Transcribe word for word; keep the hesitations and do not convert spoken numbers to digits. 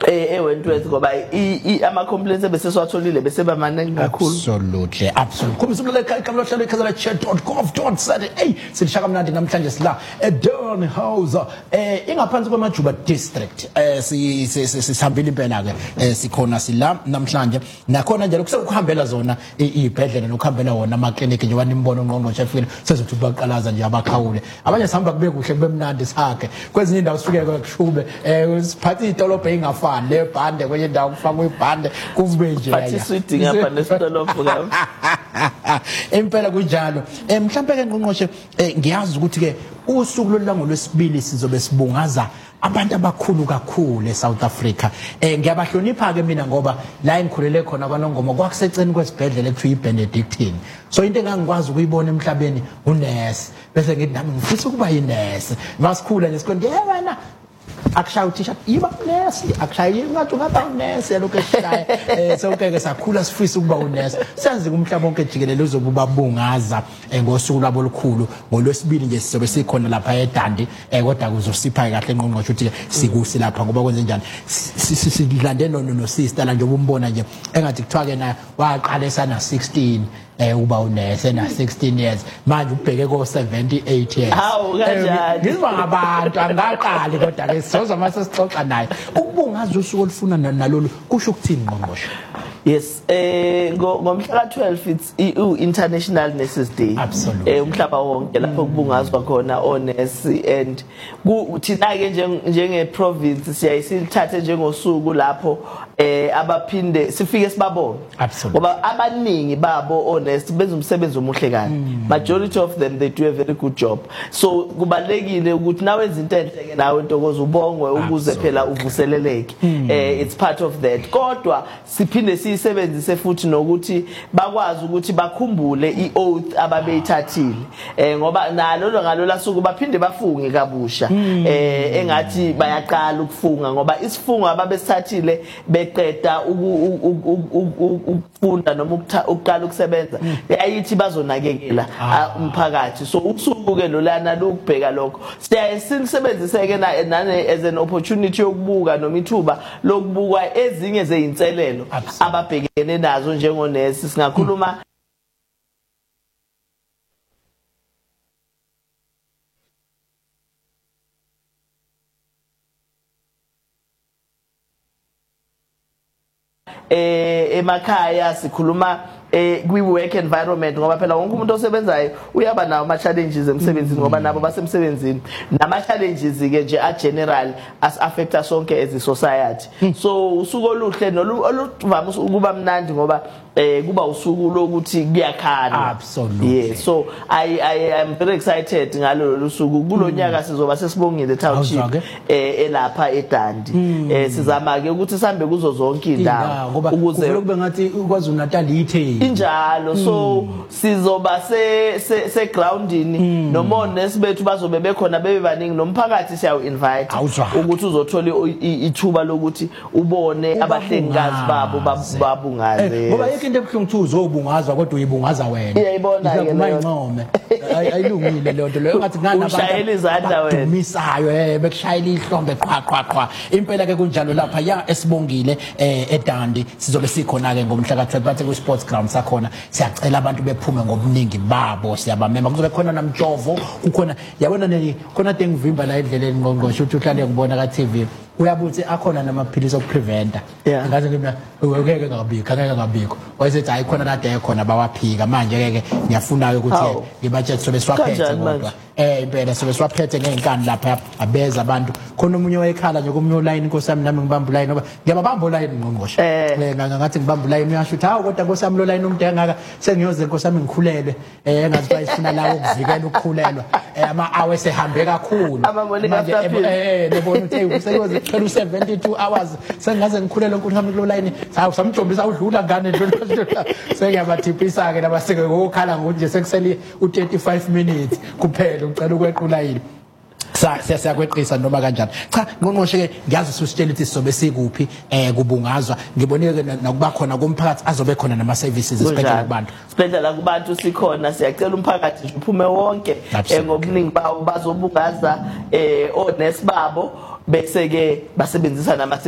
eh Wentworth ngoba ama complaints bese siwatholile bese bamaningi kakhulu. Absolutely, absolutely. Kumisumlela ikamlo hlelo ikhazela chat dot gov dot za hey silishaka mnandi namhlanje sila eDurban House eh ingaphansi kwemajuba district eh si sihambile impela ke eh sikhona sila namhlanje nakhona nje lokusekuhambela zona ibhedlela nokuhambela wona ama clinic nje wanimbono ngqongqoshe efile sezothi baqalaza nje abakhawule abanye sihamba kube kuhle kube mnandi sakhe kwezinye indawo sifike kwekushube eh siphathi idolobha ingafani le bhande kwenye indawo kufakwe ibhande kube nje phathi swidi ngapha nesitolopho ngapha impela kunjalo eh mhlambe ke ngqongqoshe ngiyazi ukuthi ke usuku lolwango lwesibili sizobe sibungaza abantu abakhulu kakhulu eSouth Africa eh ngiyabahlonipha ke mina ngoba la engikhulele khona kwaNongoma kwakuseceni kwesibhedlela ekuthiwa iBenedictine so into engangikwazi ukuyibona emhlabeni unurse bese ngithi nami ngifisa ukuba yinurse ngasikhula nje sikhona yena akshaya uthisha yiba nurse akshaye ngathi ungaba nurse lokho eshaya eh sonke ke sakhula sifisa ukuba unurse senze kumhlaba wonke jikelele uzokuba bungaza ngosuku lwabo olukhulu ngolwesibili nje sizobe sikhona lapha eDandi eh kodwa kuzosipha kahle ngqongqosho ukuthi sikusi lapha ngoba kwenze njani sidlande nono no sister la nje ubumbona nje engathi kuthiwa ke na waqala sana sixteen eh uba unese na sixteen years manje ubheke ko seventy-eight years hawu kanjani ngizwa ngabantu angaqali kodwa ke sizoza mase sixoxa naye ukubungaza usuku olufuna nalolu kusho ukuthini ngqongqosho. Yes eh ngomhla ka twelve it's International Nurses Day eh umhlaba wonke lapho kubungazwa khona onesi and kuthina ke njenge province siyayisilithathe njengosuku lapho eh abaphinde sifike sibabone ngoba abaningi babo honest benza umsebenzi omuhle kahle majority of them they do a very good job so kubalekile ukuthi nawe izinto enhle nawe Ntokozo ubongwe ukuze phela uvuseleleke eh it's part of that kodwa siphinde sisebenzise futhi nokuthi bakwazi ukuthi bakhumbule ioath ababeyithathile eh ngoba nalo ngalola suku baphinde bafunge kabusha eh engathi bayaqala ukufunga ngoba isifungo ababesithathile beqeda ukufunda noma ukuqala ukusebenza yayithi bazonakekela umphakathi so usuku ke lolana lokubheka lokho siyayisinibenzise ke nane as an opportunity yokubuka noma ithuba lokubuka ezinye zeinselelo ababhekene nazo njengonesi singakhuluma eh emakhaya sikhuluma eh kwi work environment ngoba phela wonke umuntu osebenzayo uyaba nawo ama challenges emsebenzini ngoba nabo basemsebenzini nama challenges ke nje a general as affecta sonke as a society so usuku oluhle noluvama ukuba mnandi ngoba eh kuba usuku lokuthi kuyakhanya absolutely yes so i i am very excited ngalo lusuku kulonyaka sizoba sesibongile township eh elapha eDandi eh sizama ke ukuthi sihambe kuzo zonke indawo ukuze kube ngathi KwaZulu Natal ithe injalo so sizoba se se groundini noma nesibethu bazobe bekhona bebe baningi nomphakathi siyawu invite ukuthi uzothola ithuba lokuthi ubone abahlengikazi babo babungaze ngoba yeke into ebhlungu ukuthi uzobungazwa kodwa uyibungaza wena iyayibona ke leyo ayilungile leyo nto leyo ngathi ngana ushayela izandla wena dumisayo eh bekushayela ihlombe qwa qwa qwa impela ke kunjalo lapha ya esibongile eh eDandi sizobe sikhona ke ngomhla ka twelve bathe ku sports ground sakhona siyacela abantu bephume ngobuningi babo siyabamema kuzobe khona namjovo kukhona yabona ne khona tengivimba la endleleni ngqongqosho uthi uhlale ngibona ka T V uyabuthi akhona namaphilisi okupreventa ngaze ngimna ukeke ngabikho akeke ngabikho wayesethi hayi khona kade ekhona bawaphika manje keke ngiyafuna ukuthi ngibatshela sobe swaphethe kodwa eh impela sobe swaphethe ngezinkani lapha abeza abantu khona umunye wayekhala nje komunye line inkosami nami ngibamba line ngoba ngiyabamba line ngqongqosho eh ngathi ngibamba line uyasho uthi hawo kodwa nkosami lo line umuntu engaka sengiyoze nkosami ngikhulelwe eh engathi bayifuna lawo ukuvikela ukukhulelwa eh ama hours ehambe kakhulu manje eh lebona uthi useyoze phela seventy-two hours sengaze ngikhulelwe nkosami lo line hawu samjombisa udlula ngane ndlo sengiyabathipisa ke nabaseke ngokukhala ngokunje sekuseli u thirty-five minutes kuphela ucela ukwequla yini sa siyakweqisa noma kanjani cha ngqongqoshe ke ngiyazi usitshela ukuthi sizobe sikuphi eh kubungazwa ngiboneke nakuba khona komphakathi azobe khona nama services esibhedlela kubantu sibhedlela kubantu sikhona siyacela umphakathi nje uphume wonke ngobuningi bawo bazobungaza eh onesi babo bese ke basebenzisa nama